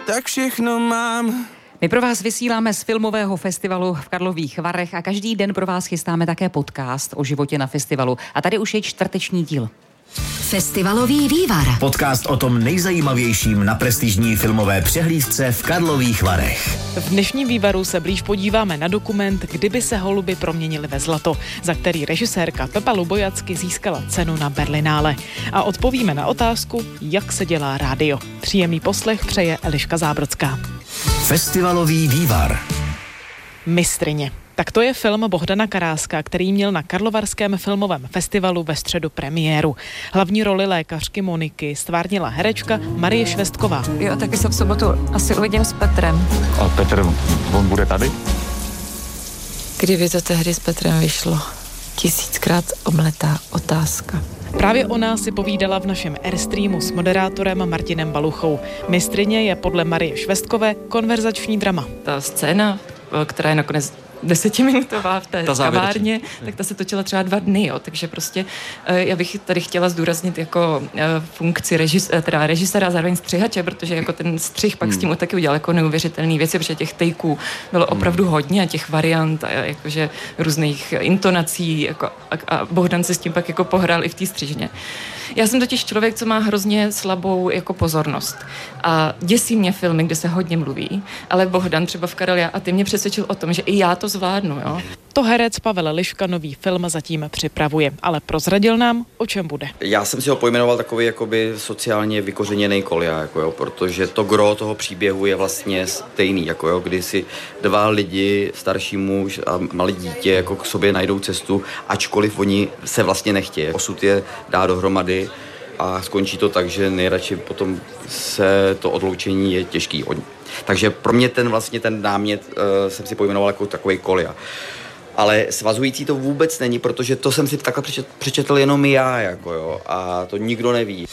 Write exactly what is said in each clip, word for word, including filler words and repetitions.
tak všechno mám. My pro vás vysíláme z filmového festivalu v Karlových Varech a každý den pro vás chystáme také podcast o životě na festivalu. A tady už je čtvrteční díl. Festivalový vývar. Podcast o tom nejzajímavějším na prestižní filmové přehlídce v Karlových Varech. V dnešním vývaru se blíž podíváme na dokument Kdyby se holuby proměnily ve zlato, za který režisérka Pepa Lubojacky získala cenu na Berlinále. A odpovíme na otázku, jak se dělá rádio. Příjemný poslech přeje Eliška Zábrodská. Festivalový vývar. Mistryně. Tak to je film Bohdana Karáska, který měl na Karlovarském filmovém festivalu ve středu premiéru. Hlavní roli lékařky Moniky stvárnila herečka Marie Švestková. Jo, taky se v sobotu asi uvidím s Petrem. A Petr, on bude tady? Kdyby to tehdy s Petrem vyšlo, tisíckrát omletá otázka. Právě ona si povídala v našem Airstreamu s moderátorem Martinem Baluchou. Mistryně je podle Marie Švestkové konverzační drama. Ta scéna, která je nakonec desetiminutová v té kavárně, tak ta se točila třeba dva dny, jo, takže prostě já bych tady chtěla zdůraznit jako funkci režis, teda režiséra a zároveň střihače, protože jako ten střih pak hmm. s tím taky udělal jako neuvěřitelný věci, protože těch tejků bylo opravdu hodně a těch variant a jakože různých intonací jako, a, a Bohdan se s tím pak jako pohrál i v té střižně. Já jsem totiž člověk, co má hrozně slabou jako pozornost a děsí mě filmy, kde se hodně mluví, ale Bohdan třeba v Karel a ty mě přesvědčil o tom, že i já to zvládnu, jo. To herec Pavel Liška nový film zatím připravuje, ale prozradil nám, o čem bude. Já jsem si ho pojmenoval takový jakoby sociálně vykořeněný kolia, jako jo, protože to gro toho příběhu je vlastně stejný, jako jo, kdy si dva lidi, starší muž a malé dítě jako k sobě najdou cestu, ačkoliv oni se vlastně nechtějí. Osud je dá dohromady a skončí to tak, že nejradši potom se to odloučení je těžký. Takže pro mě ten vlastně ten námět uh, jsem si pojmenoval jako takový kolia. Ale svazující to vůbec není, protože to jsem si takhle přečetl, přečetl jenom já, jako jo, a to nikdo neví.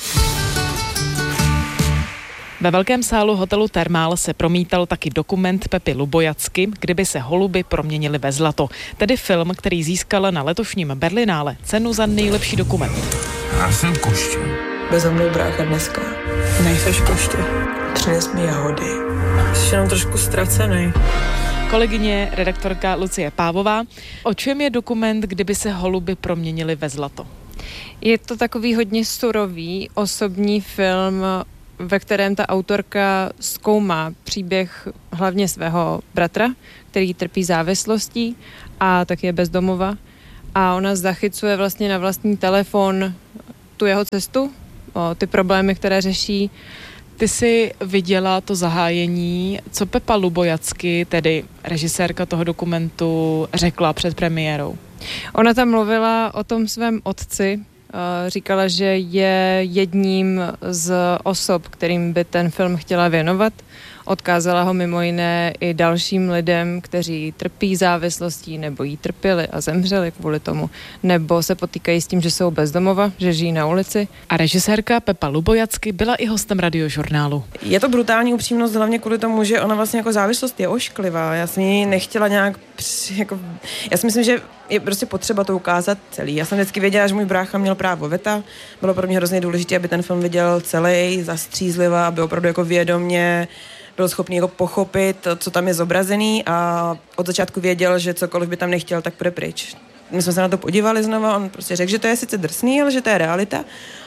Ve velkém sálu hotelu Thermal se promítal taky dokument Pepy Lubojacky, Kdyby se holuby proměnily ve zlato. Tedy film, který získal na letošním Berlinále cenu za nejlepší dokument. Já jsem Koště. Vezem mnou brácha dneska. Nejseš Koště. Přines mi jahody. Jsi jenom trošku ztracený. Kolegyně, redaktorka Lucie Pávová. O čem je dokument Kdyby se holuby proměnily ve zlato? Je to takový hodně surový, osobní film, ve kterém ta autorka zkoumá příběh hlavně svého bratra, který trpí závislostí a taky je bezdomova. A ona zachycuje vlastně na vlastní telefon tu jeho cestu, o ty problémy, které řeší. Ty jsi viděla to zahájení, co Pepa Lubojacky, tedy režisérka toho dokumentu, řekla před premiérou? Ona tam mluvila o tom svém otci, říkala, že je jedním z osob, kterým by ten film chtěla věnovat. Odkázala ho mimo jiné i dalším lidem, kteří trpí závislostí nebo jí trpěli a zemřeli kvůli tomu, nebo se potýkají s tím, že jsou bezdomova, že žijí na ulici. A režisérka Pepa Lubojacky byla i hostem Radiožurnálu. Je to brutální upřímnost hlavně kvůli tomu, že ona vlastně jako závislost je ošklivá. Já jsem ji nechtěla nějak jako... Já si myslím, že je prostě potřeba to ukázat celý. Já jsem vždycky věděla, že můj brácha měl právo veta. Bylo pro mě hrozně důležité, aby ten film viděl celý, zastřízlivá, aby opravdu jako vědomě byl schopný jako pochopit, co tam je zobrazený a od začátku věděl, že cokoliv by tam nechtěl, tak půjde pryč. My jsme se na to podívali znova, on prostě řekl, že to je sice drsný, ale že to je realita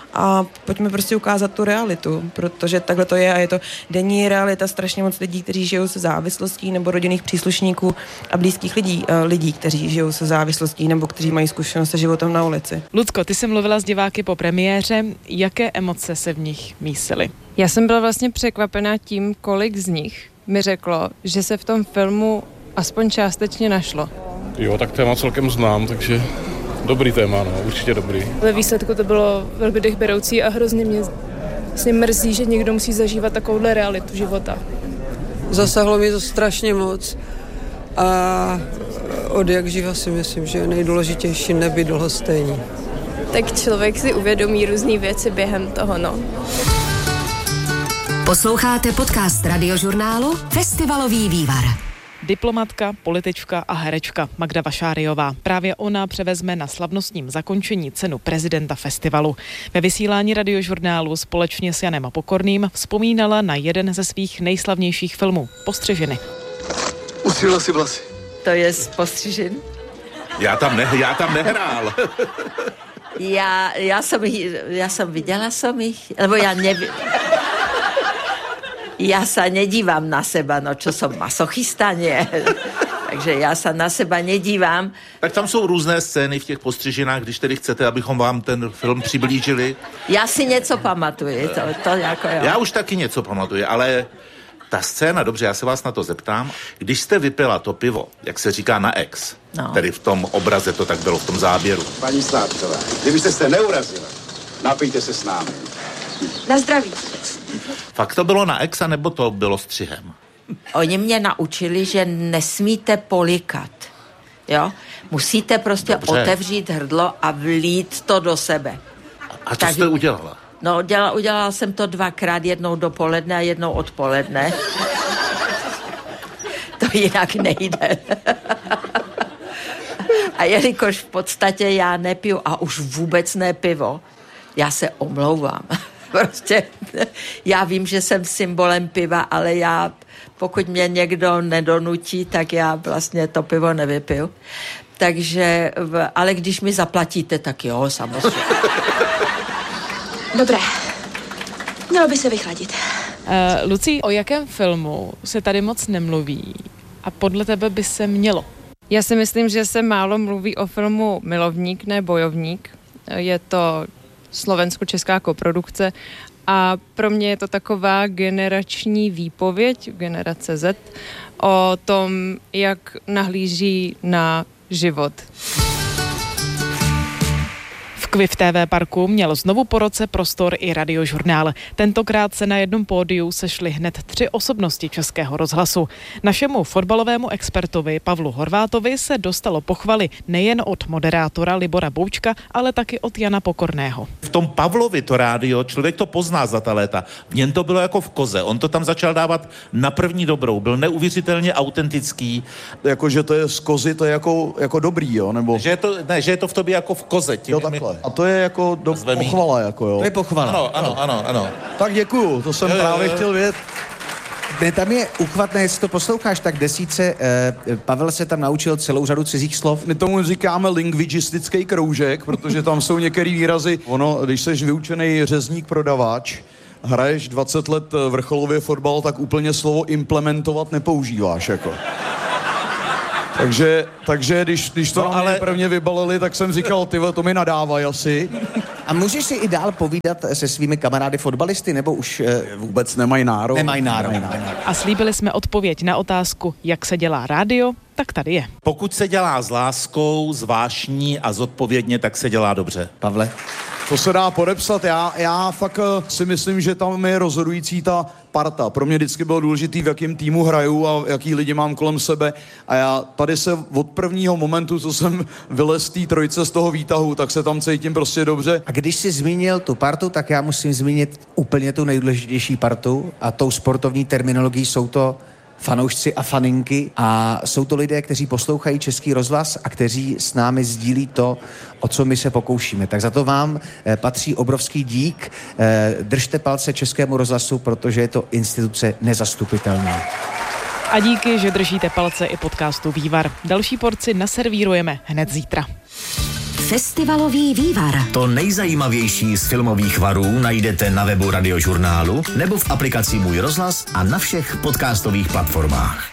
a pojďme prostě ukázat tu realitu, protože takhle to je a je to denní realita strašně moc lidí, kteří žijou se závislostí nebo rodinných příslušníků a blízkých lidí, lidí, kteří žijou se závislostí nebo kteří mají zkušenost se životem na ulici. Lucko, ty jsi mluvila s diváky po premiéře, jaké emoce se v nich mísily? Já jsem byla vlastně překvapená tím, kolik z nich mi řeklo, že se v tom filmu aspoň částečně našlo. Jo, tak téma celkem znám, takže dobrý téma, no, určitě dobrý. Ve výsledku to bylo velmi dechberoucí a hrozně mě vlastně mrzí, že někdo musí zažívat takovouhle realitu života. Zasahlo mě to strašně moc a od jak živa si myslím, že je nejdůležitější nebýt lhostejný. Tak člověk si uvědomí různý věci během toho, no. Posloucháte podcast Radiožurnálu Festivalový vývar. diplomatka, politička a herečka Magda Vašáriová. Právě ona převezme na slavnostním zakončení cenu prezidenta festivalu. Ve vysílání Radiožurnálu společně s Janem Pokorným vzpomínala na jeden ze svých nejslavnějších filmů Postřižiny. Ustřihla si vlasy. To je z Postřižin? Já tam, ne, já tam nehrál. Já, já, jsem, já jsem viděla som ich, lebo já nevím. Ja sa nedívam na seba, no čo som masochista, nie. Takže já se na seba nedívám. Tak tam jsou různé scény v těch Postřižinách, když tedy chcete, abychom vám ten film přiblížili. Já si něco pamatuju, to, to jako jo. Já už taky něco pamatuju, ale ta scéna, dobře, já se vás na to zeptám, když jste vypila to pivo, jak se říká na ex, no. Tedy v tom obraze to tak bylo, v tom záběru. Paní Sládková, kdybyste se neurazila, napijte se s námi. Na zdraví. Fakt to bylo na ex, nebo to bylo střihem? Oni mě naučili, že nesmíte polikat, jo? Musíte prostě Dobře. otevřít hrdlo a vlít to do sebe. A to tak, jste udělala? No, udělala, udělala jsem to dvakrát, jednou dopoledne a jednou odpoledne. To jinak nejde. A jelikož v podstatě já nepiju a už vůbec ne pivo, já se omlouvám. Prostě já vím, že jsem symbolem piva, ale já, pokud mě někdo nedonutí, tak já vlastně to pivo nevypiju. Takže, ale když mi zaplatíte, tak jo, samozřejmě. Dobré. Mělo by se vychladit. Uh, Lucí, o jakém filmu se tady moc nemluví a podle tebe by se mělo? Já si myslím, že se málo mluví o filmu Milovník, ne Bojovník. Je to slovensko-česká koprodukce a pro mě je to taková generační výpověď, generace Z, o tom, jak nahlíží na život. V Kviv T V parku měl znovu po roce prostor i Radiožurnál. Tentokrát se na jednom pódiu sešly hned tři osobnosti Českého rozhlasu. Našemu fotbalovému expertovi Pavlu Horvátovi se dostalo pochvaly nejen od moderátora Libora Boučka, ale taky od Jana Pokorného. V tom Pavlovi to rádio, člověk to pozná za ta léta. V něm to bylo jako v koze. On to tam začal dávat na první dobrou. Byl neuvěřitelně autentický. Jako, že to je z kozy, to je jako, jako dobrý, jo? Nebo... Že je to, ne, že je to v tobě jako v koze. Tím jo, takhle. A to je jako do pochvala, jako jo. To je pochvala. Ano, ano, ano, ano. Tak děkuju, to jsem jo, právě jo, jo. chtěl vědět. Ne, tam je uchvatné, jestli to posloucháš, tak desíce, eh, Pavel se tam naučil celou řadu cizích slov. My tomu říkáme lingvistický kroužek, protože tam jsou některé výrazy. Ono, když seš vyučený řezník prodavač, hraješ dvacet let vrcholově fotbal, tak úplně slovo implementovat nepoužíváš, jako. Takže, takže když, když to no, ale... prvně vybalili, tak jsem říkal, ty to mi nadávají asi. A můžeš si i dál povídat se svými kamarády fotbalisty, nebo už uh, vůbec nemají nárok? Nemají nárok. Nemají nárok. A slíbili jsme odpověď na otázku, jak se dělá rádio, tak tady je. Pokud se dělá s láskou, s vášní a zodpovědně, tak se dělá dobře. Pavle? To se dá podepsat. Já, já fakt si myslím, že tam je rozhodující ta parta. Pro mě vždycky bylo důležitý, v jakém týmu hraju a jaký lidi mám kolem sebe. A já tady se od prvního momentu, co jsem vylez z té trojce z toho výtahu, tak se tam cítím prostě dobře. A když jsi zmínil tu partu, tak já musím zmínit úplně tu nejdůležitější partu a tou sportovní terminologií jsou to fanoušci a faninky a jsou to lidé, kteří poslouchají Český rozhlas a kteří s námi sdílí to, o co my se pokoušíme. Tak za to vám eh, patří obrovský dík. Eh, držte palce Českému rozhlasu, protože je to instituce nezastupitelná. A díky, že držíte palce i podcastu Vývar. Další porci naservírujeme hned zítra. Festivalový vývar. To nejzajímavější z filmových varů najdete na webu Radiožurnálu nebo v aplikaci Můj rozhlas a na všech podcastových platformách.